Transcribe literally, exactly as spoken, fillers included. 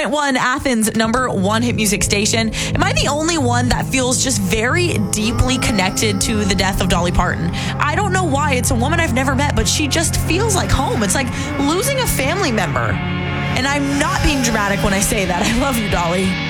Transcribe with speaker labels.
Speaker 1: point one, Athens' number one hit music station. Am I the only one that feels just very deeply connected to the death of Dolly Parton? I don't know why. It's a woman I've never met, but she just feels like home. It's like losing a family member. And I'm not being dramatic when I say that. I love you, Dolly.